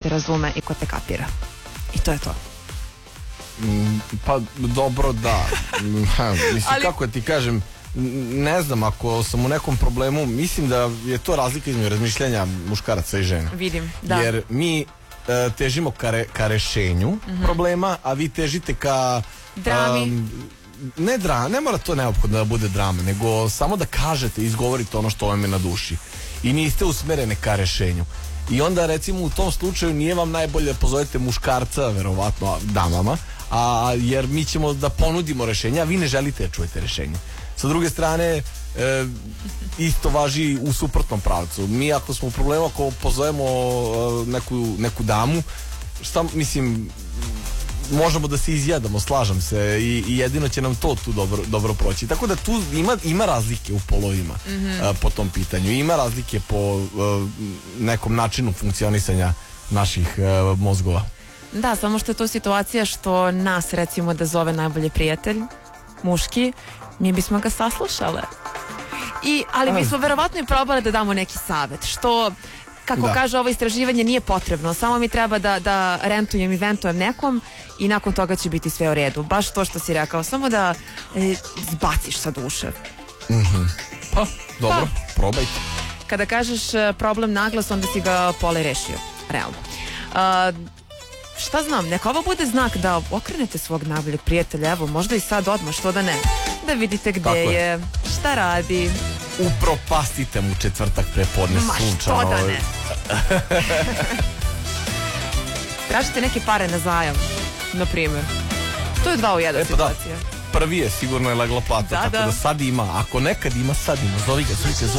razume i ko te kapira. I to je to. Pa dobro, da. Mislim, kako ti kažem, ne znam, ako sam u nekom problemu, mislim da je to razlika između razmišljanja muškaraca i žena. Vidim, da. Jer mi težimo ka rešenju problema, a vi težite ka drami. Ne mora to neophodno da bude drama, nego samo da kažete, izgovorite ono što vam je na duši. I niste usmerene ka rešenju. I onda recimo u tom slučaju nije vam najbolje da pozovete muškarca, verovatno damama, jer mi ćemo da ponudimo rešenja, a vi ne želite da čujete rešenje. Sa druge strane, isto važi u suprotnom pravcu. Mi ako smo u problemu, ako pozovemo neku damu, šta mislim, možemo da se izjadamo, slažem se, i jedino će nam to tu dobro proći. Tako da tu ima razlike u polovima po tom pitanju. Ima razlike po nekom načinu funkcionisanja naših mozgova. Da, samo što je to situacija što nas recimo da zove najbolji prijatelj, muški, mi bismo ga saslušale. Ali bismo verovatno i probali da damo neki savet, što, kako kaže ovo istraživanje, nije potrebno. Samo mi treba da rentujem i ventujem nekom i nakon toga će biti sve u redu. Baš to što si rekao, samo da zbaciš sa duše. Pa, dobro, probajte. Kada kažeš problem naglas, onda si ga pola rešio, realno. Šta znam, neka ovo bude znak da okrenete svog najboljeg prijatelja, evo, možda i sad odmah, što da ne, da vidite gde je, šta radi. Upropastite mu četvrtak prepodne sunčano. Ma što da ne. Tražite neke pare na zajam, na primjer. To je 2 u 1 situacija. Prvi je sigurno je legla plata, tako da sad ima, ako nekad ima, sad ima, zovi ga.